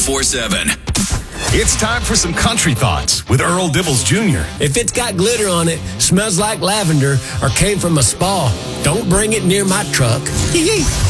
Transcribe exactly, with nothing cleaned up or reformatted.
four seven. It's time for some country thoughts with Earl Dibbles Junior If it's got glitter on it, smells like lavender, or came from a spa, don't bring it near my truck.